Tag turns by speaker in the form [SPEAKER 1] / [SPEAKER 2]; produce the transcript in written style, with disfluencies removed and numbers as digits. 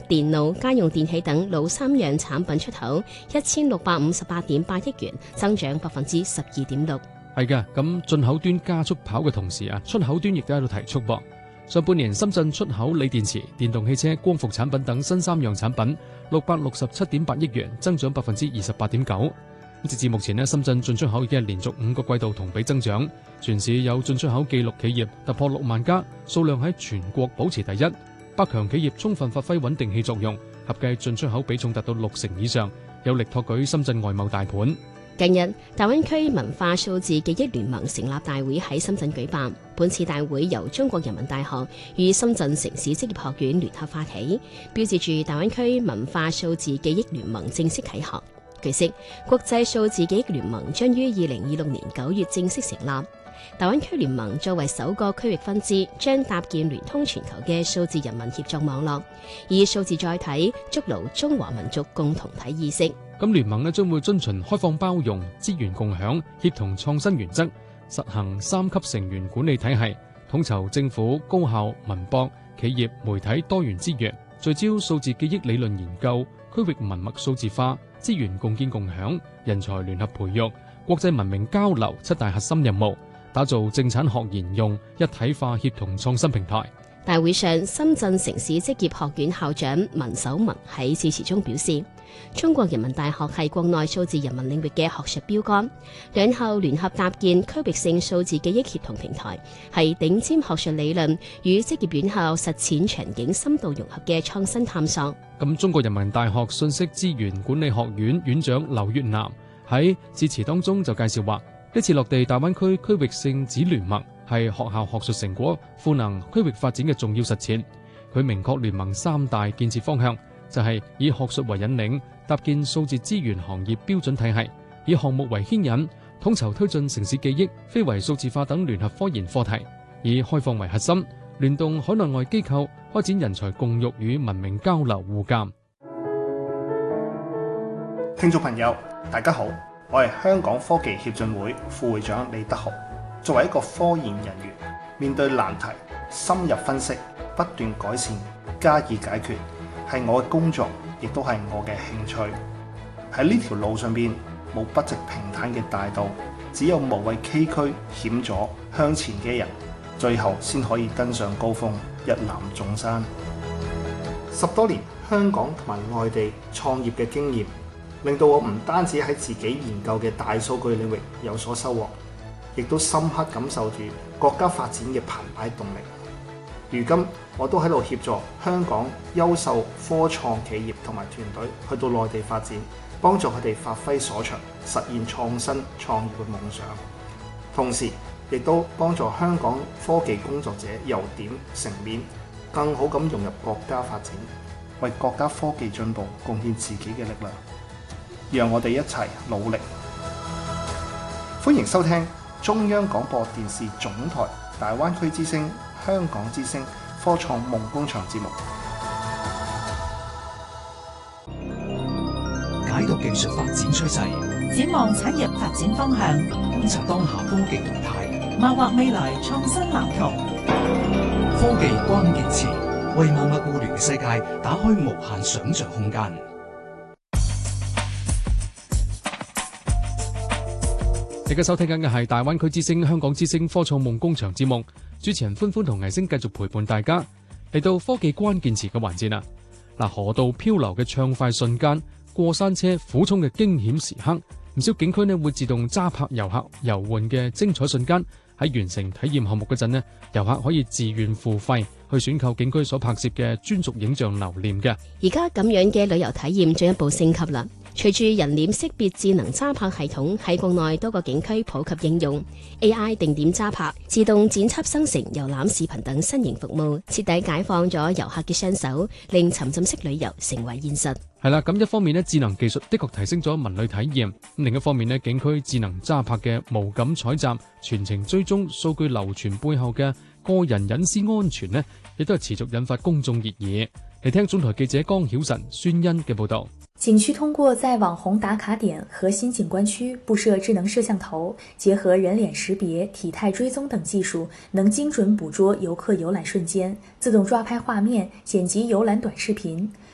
[SPEAKER 1] 電腦、家用電器等老三樣產品出口1658.8億元，增長12.6%。
[SPEAKER 2] 係嘅，咁進口端加速跑嘅同時出口端亦都喺度提速噃。上半年深圳出口鋰電池、電動汽車、光伏產品等新三樣產品667.8億元，增長28.9%。直至目前深圳進出口已經係連續5個季度同比增長，全市有進出口紀錄企業突破6萬家，數量喺全國保持第一。百強企業充分發揮穩定器作用，合計進出口比重達到60%以上，有力托舉深圳外貿大盤。
[SPEAKER 1] 近日，大灣區文化數字記憶聯盟成立大會喺深圳舉辦。本次大會由中國人民大學與深圳城市職業學院聯合發起，標誌住大灣區文化數字記憶聯盟正式啟航。據悉，國際數字記憶聯盟將於2026年9月正式成立。大灣區聯盟作為首個區域分支，將搭建聯通全球嘅數字人民協作網絡，以數字載體築牢中華民族共同體意識。
[SPEAKER 2] 咁聯盟將會遵循開放包容、資源共享、協同創新原則，實行3級成員管理體系，統籌政府、高校、民博、企業、媒體多元資源，聚焦數字記憶理論研究、區域文脈數字化、資源共建共享、人才聯合培育、國際文明交流7大核心任務，打造政產學研用一體化協同創新平台。
[SPEAKER 1] 大會上，深圳城市職業學院校長文守文喺致辭中表示，中國人民大學係國內數字人民領域嘅學術標杆，兩校聯合搭建區域性數字記憶協同平台，係頂尖學術理論與職業院校實踐場景深度融合嘅創新探索。
[SPEAKER 2] 咁中國人民大學信息資源管理學院院長劉越南喺致辭當中就介紹話，呢次落地大灣區區域性子聯盟係學校學術成果賦能區域發展嘅重要實踐。佢明確聯盟3大建設方向，就係以學術為引領，搭建數字資源行業標準體系；以項目為牽引，統籌推進城市記憶、非遺數字化等聯合科研課題；以開放為核心，聯動海內外機構，開展人才共育與文明交流互鑑。
[SPEAKER 3] 聽眾朋友，大家好，我係香港科技協進會副會長李德豪。作為一個科研人員，面對難題，深入分析，不斷改善，加以解決，係我嘅工作，亦都係我嘅興趣。喺呢條路上邊，冇不直平坦嘅大道，只有無畏崎嶇險阻向前嘅人，最後先可以登上高峰，一覽眾山。10多年香港同埋外地創業嘅經驗，令到我唔單止喺自己研究嘅大數據領域有所收穫，亦都深刻感受住國家發展嘅澎湃動力。如今我都喺度協助香港優秀科創企業同埋團隊去到內地發展，幫助佢哋發揮所長，實現創新創業嘅夢想。同時亦都幫助香港科技工作者由點成面，更好咁融入國家發展，為國家科技進步貢獻自己嘅力量。讓我哋一齊努力。歡迎收聽中央廣播電視總台大灣區之聲、香港之聲科創夢工場節目，
[SPEAKER 4] 解讀技術發展趨勢，
[SPEAKER 5] 展望產業發展方向，
[SPEAKER 4] 觀察當下科技動態，
[SPEAKER 5] 謀劃未來創新藍圖。
[SPEAKER 4] 科技關鍵詞，為萬物互聯嘅世界打開無限想像空間。
[SPEAKER 2] 大家收聽緊嘅係大灣區之聲、香港之聲科創夢工場節目，主持人歡歡同藝星繼續陪伴大家嚟到科技關鍵詞嘅環節啦。嗱，河道漂流嘅暢快瞬間，過山車俯衝嘅驚險時刻，唔少景區呢會自動揸拍遊客遊玩嘅精彩瞬間。喺完成體驗項目嗰陣呢，遊客可以自願付費去選購景區所拍攝嘅專屬影像留念嘅。
[SPEAKER 1] 而家咁樣嘅旅遊體驗進一步升級啦。隨住人臉識別智能揸拍系統喺國內多個景區普及應用， AI 定點揸拍、自動剪輯生成遊覽視頻等新型服務，徹底解放咗遊客嘅雙手，令沉浸式旅遊成為現實。
[SPEAKER 2] 係啦，咁一方面呢，智能技術的確提升咗文旅體驗；另一方面呢，景區智能揸拍嘅無感採集、全程追蹤、數據流傳背後嘅個人隱私安全呢，亦都係持續引發公眾熱議。嚟聽總台記者江曉晨、孫欣嘅報道。
[SPEAKER 6] 景區通過在網紅打卡點、核心景觀區布設智能攝像頭，結合人臉識別、體態追蹤等技術，能精準捕捉遊客遊覽瞬間，自動抓拍畫面、剪輯遊覽短視頻。